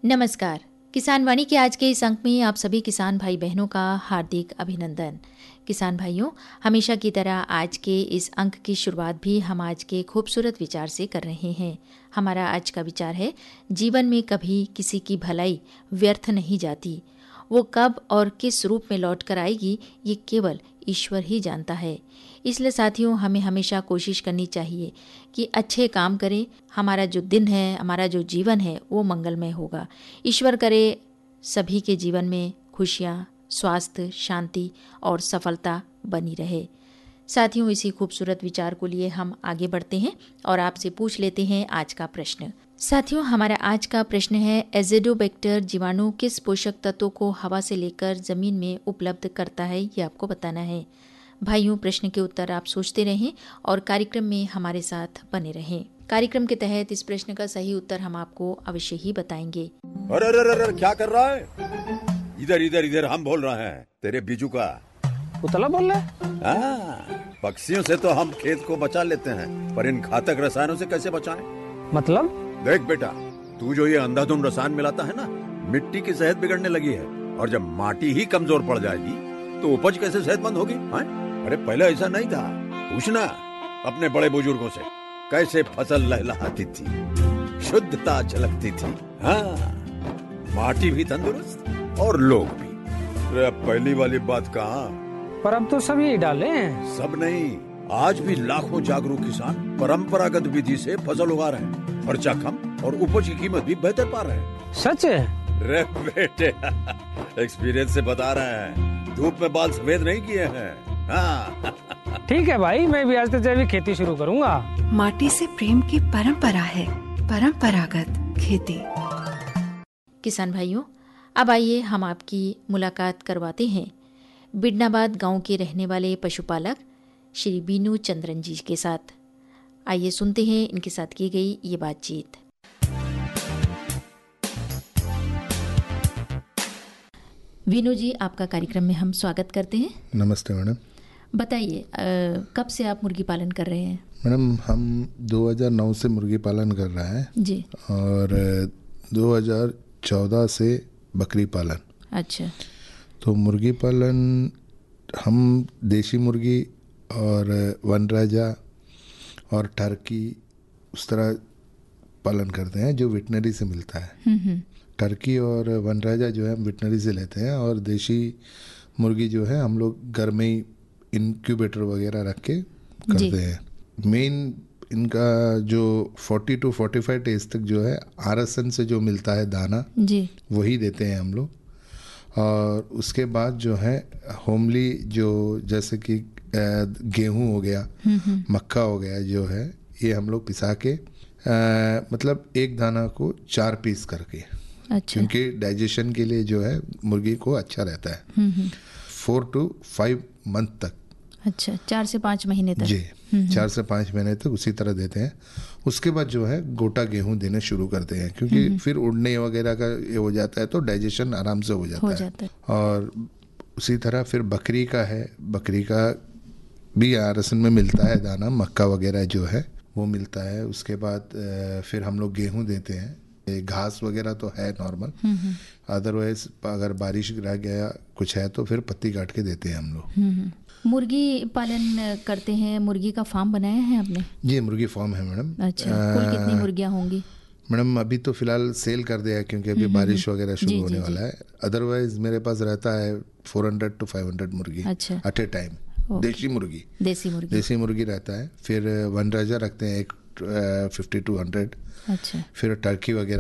नमस्कार। किसान वाणी के आज के इस अंक में आप सभी किसान भाई बहनों का हार्दिक अभिनंदन। किसान भाइयों, हमेशा की तरह आज के इस अंक की शुरुआत भी हम आज के खूबसूरत विचार से कर रहे हैं। हमारा आज का विचार है, जीवन में कभी किसी की भलाई व्यर्थ नहीं जाती। वो कब और किस रूप में लौट कर आएगी, ये केवल ईश्वर ही जानता है। इसलिए साथियों, हमें हमेशा कोशिश करनी चाहिए कि अच्छे काम करें। हमारा जो दिन है, हमारा जो जीवन है, वो मंगलमय होगा। ईश्वर करे सभी के जीवन में खुशियाँ, स्वास्थ्य, शांति और सफलता बनी रहे। साथियों, इसी खूबसूरत विचार को लिए हम आगे बढ़ते हैं और आपसे पूछ लेते हैं आज का प्रश्न। साथियों, हमारा आज का प्रश्न है, एज़ोडोबैक्टर जीवाणु किस पोषक तत्वों को हवा से लेकर जमीन में उपलब्ध करता है, ये आपको बताना है। भाइयों, प्रश्न के उत्तर आप सोचते रहें और कार्यक्रम में हमारे साथ बने रहें। कार्यक्रम के तहत इस प्रश्न का सही उत्तर हम आपको अवश्य ही बताएंगे। अरे अरे अरे, क्या कर रहा है? इधर इधर इधर, हम बोल रहे हैं तेरे बीजू का। उतला बोल रहा है? हाँ, पक्षियों से तो हम खेत को बचा लेते हैं, पर इन घातक रसायनों से कैसे बचाएं? मतलब? देख बेटा, तू जो ये अंधाधुंध रसायन मिलाता है ना, मिट्टी की सेहत बिगड़ने लगी है। और जब माटी ही कमजोर पड़ जाएगी तो उपज कैसे सेहतमंद होगी? अरे पहले ऐसा नहीं था। पूछना अपने बड़े बुजुर्गों से, कैसे फसल लहलहाती थी, शुद्धता झलकती थी। हाँ, माटी भी तंदुरुस्त और लोग भी। अरे अब पहली वाली बात कहाँ? पर अब तो सब यही डाले हैं। सब नहीं, आज भी लाखों जागरूक किसान परंपरागत विधि से फसल उगा रहे हैं। खर्चा कम और उपज की कीमत भी बेहतर पा रहे हैं। सच है? रे बेटे, एक्सपीरियंस से बता रहे हैं, धूप में बाल सफेद नहीं किए हैं। हाँ। ठीक है भाई, मैं भी आज से जैविक खेती शुरू करूंगा। माटी से प्रेम की परंपरा है, परंपरागत खेती। किसान भाइयों, अब आइए हम आपकी मुलाकात करवाते हैं बिडनाबाद गांव के रहने वाले पशुपालक श्री बीनू चंद्रन जी के साथ। आइए सुनते हैं इनके साथ की गई ये बातचीत। बीनू जी, आपका कार्यक्रम में हम स्वागत करते हैं। नमस्ते मैडम। बताइए, कब से आप मुर्गी पालन कर रहे हैं? मैडम, हम 2009 से मुर्गी पालन कर रहे हैं जी। और 2014 से बकरी पालन। अच्छा। तो मुर्गी पालन हम देसी मुर्गी और वनराजा और टर्की उस तरह पालन करते हैं जो वेटनरी से मिलता है। टर्की और वनराजा जो है हम वेटनरी से लेते हैं, और देसी मुर्गी जो है हम लोग घर में ही इनक्यूबेटर वगैरह रख के करते हैं। मेन इनका जो 40 to 45 डेज तक जो है RSN से जो मिलता है दाना जी, वही देते हैं हम लोग। और उसके बाद जो है होमली, जो जैसे कि गेहूं हो गया, मक्का हो गया, जो है ये हम लोग पिसा के मतलब एक दाना को 4 पीस करके। अच्छा। क्योंकि डाइजेशन के लिए जो है मुर्गी को अच्छा रहता है 4 to 5 मंथ तक। अच्छा, 4 से 5 महीने तक। जी, 4 से 5 महीने तक उसी तरह देते हैं। उसके बाद जो है गोटा गेहूं देने शुरू करते हैं, क्योंकि फिर उड़ने वगैरह का ये हो जाता है तो डाइजेशन आराम से हो जाता है। और उसी तरह फिर बकरी का है, बकरी का भी RSN में मिलता है दाना, मक्का वगैरह जो है वो मिलता है। उसके बाद फिर हम लोग गेहूं देते हैं। घास वगैरह तो है नॉर्मल, अदरवाइज अगर बारिश रह गया कुछ है तो फिर पत्ती काट के देते हैं हम लोग। मुर्गी पालन करते हैं, मुर्गी का फार्म बनाया है आपने? जी, मुर्गी फार्म है मैडम। अच्छा, कुल कितनी मुर्गियां होंगी? मैडम अभी तो फिलहाल सेल कर दिया है, क्योंकि अभी बारिश वगैरह शुरू होने वाला है। अदरवाइज मेरे पास रहता है 400 to 500 मुर्गी एट ए टाइम। देसी मुर्गी रहता है। फिर वनराजा रखते हैं एक 50 to 100। अच्छा। फिर टर्की वगैरह